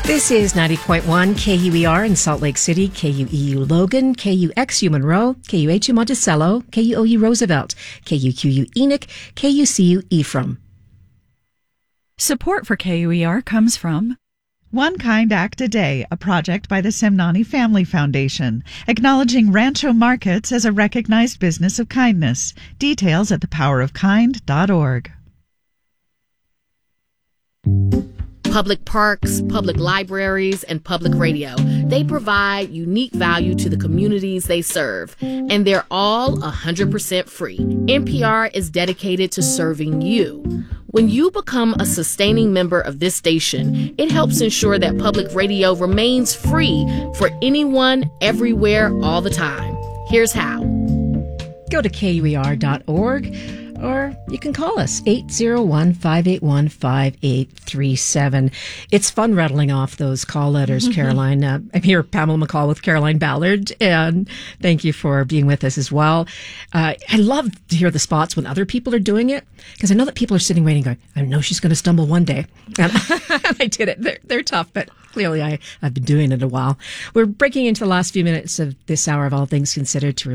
This is 90.1 KUER in Salt Lake City, KUEU Logan, KUXU Monroe, KUHU Monticello, KUOU Roosevelt, KUQU Enoch, KUCU Ephraim. Support for KUER comes from One Kind Act a Day, a project by the Semnani Family Foundation, acknowledging Rancho Markets as a recognized business of kindness. Details at thepowerofkind.org. Public parks, public libraries, and public radio. They provide unique value to the communities they serve, and they're all 100% free. NPR is dedicated to serving you. When you become a sustaining member of this station, it helps ensure that public radio remains free for anyone, everywhere, all the time. Here's how. Go to KUER.org. Or you can call us, 801-581-5837. It's fun rattling off those call letters, Caroline. I'm here, Pamela McCall with Caroline Ballard, and thank you for being with us as well. I love to hear the spots when other people are doing it, because I know that people are sitting waiting going, I know she's going to stumble one day. And I did it. They're tough, but clearly I've been doing it a while. We're breaking into the last few minutes of this hour of All Things Considered to